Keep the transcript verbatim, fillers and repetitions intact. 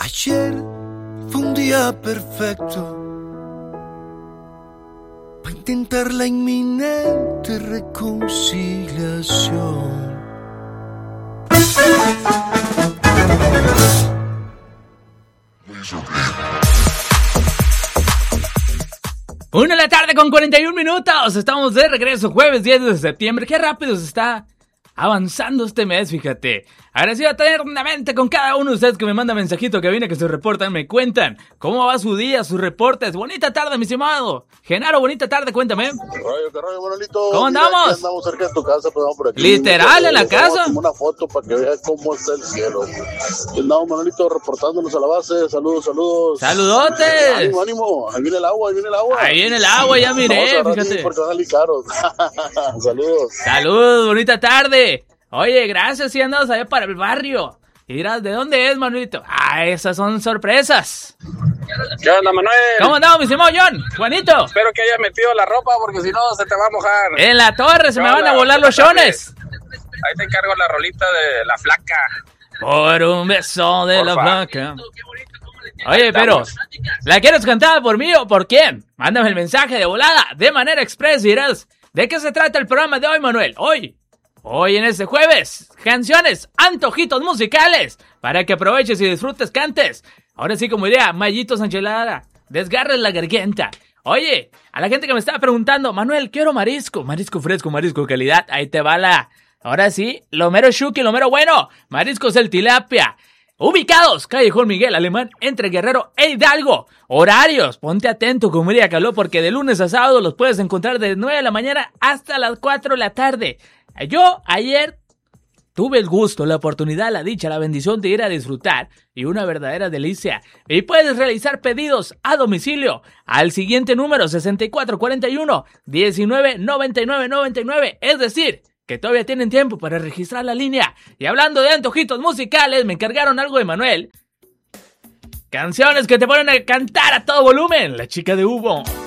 Ayer fue un día perfecto para intentar la inminente reconciliación. Una de la tarde con cuarenta y un minutos. Estamos de regreso, jueves diez de septiembre. Qué rápido se está avanzando este mes, fíjate. Agradecido eternamente con cada uno de ustedes que me manda mensajito que viene, que se reportan, me cuentan cómo va su día, sus reportes. Bonita tarde, mi estimado Genaro, bonita tarde, cuéntame. ¿Qué rollo, qué rollo, Manolito? ¿Cómo andamos? Mira, andamos cerca de tu casa, pues vamos por aquí. ¿Literal, en la casa? Una foto para que veas cómo está el cielo. Y andamos, Manolito, reportándonos a la base. Saludos, saludos. ¡Saludotes! Ánimo, ánimo. Ahí viene el agua, ahí viene el agua. Ahí viene el agua, ya miré, Vamos a fíjate. porque van a salir caros. Saludos. Saludos, bonita tarde. Oye, gracias, si andamos allá para el barrio. Y dirás, ¿de dónde es, Manuelito? Ah, esas son sorpresas. ¿Qué onda, Manuel? ¿Cómo andamos, mi estimado John? Juanito. Espero que hayas metido la ropa porque si no se te va a mojar. En la torre se me Hola, van a volar los chones. Ahí te encargo la rolita de La Flaca. Por un beso de Por la fa. flaca. Oye, pero, ¿la quieres cantar por mí o por quién? Mándame el mensaje de volada, de manera express, dirás. ¿De qué se trata el programa de hoy, Manuel? Hoy. Hoy en este jueves, canciones, antojitos musicales, para que aproveches y disfrutes, cantes. Ahora sí, como diría Mayito Sánchez Lara, desgarres la garganta. Oye, a la gente que me estaba preguntando, Manuel, quiero marisco, marisco fresco, marisco de calidad, ahí te va la... Ahora sí, lo mero shuki, lo mero bueno, mariscos el tilapia. Ubicados, Callejón Miguel Alemán, entre Guerrero e Hidalgo. Horarios, ponte atento, como diría Caló, porque de lunes a sábado los puedes encontrar de nueve de la mañana hasta las cuatro de la tarde. Yo ayer tuve el gusto, la oportunidad, la dicha, la bendición de ir a disfrutar y una verdadera delicia. Y puedes realizar pedidos a domicilio al siguiente número sesenta y cuatro cuarenta y uno, diecinueve noventa y nueve noventa y nueve, es decir, que todavía tienen tiempo para registrar la línea. Y hablando de antojitos musicales, me encargaron algo de Manuel. Canciones que te ponen a cantar a todo volumen, La Chica de Hugo.